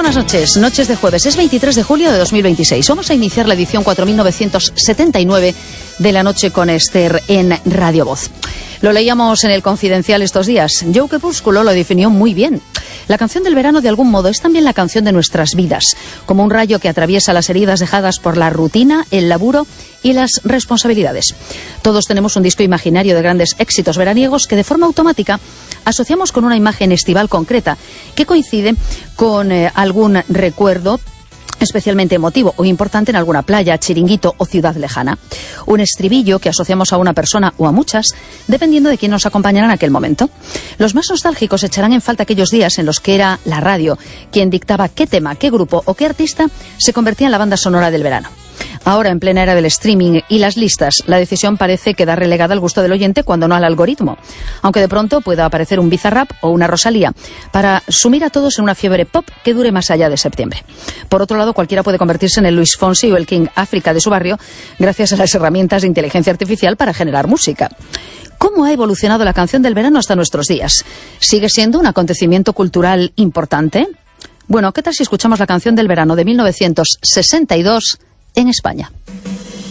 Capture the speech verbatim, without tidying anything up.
buenas noches. Noches de jueves. Es veintitrés de julio de dos mil veintiséis. Vamos a iniciar la edición cuatro mil novecientos setenta y nueve de La Noche con Esther en Radio Voz. Lo leíamos en El Confidencial estos días. Joe Crepúsculo lo definió muy bien. La canción del verano, de algún modo, es también la canción de nuestras vidas, como un rayo que atraviesa las heridas dejadas por la rutina, el laburo y las responsabilidades. Todos tenemos un disco imaginario de grandes éxitos veraniegos que de forma automática asociamos con una imagen estival concreta que coincide con eh, algún recuerdo especialmente emotivo o importante en alguna playa, chiringuito o ciudad lejana. Un estribillo que asociamos a una persona o a muchas, dependiendo de quién nos acompañará en aquel momento. Los más nostálgicos echarán en falta aquellos días en los que era la radio quien dictaba qué tema, qué grupo o qué artista se convertía en la banda sonora del verano. Ahora, en plena era del streaming y las listas, la decisión parece quedar relegada al gusto del oyente cuando no al algoritmo, aunque de pronto pueda aparecer un Bizarrap o una Rosalía para sumir a todos en una fiebre pop que dure más allá de septiembre. Por otro lado, cualquiera puede convertirse en el Luis Fonsi o el King África de su barrio gracias a las herramientas de inteligencia artificial para generar música. ¿Cómo ha evolucionado la canción del verano hasta nuestros días? ¿Sigue siendo un acontecimiento cultural importante? Bueno, ¿qué tal si escuchamos la canción del verano de mil novecientos sesenta y dos en España?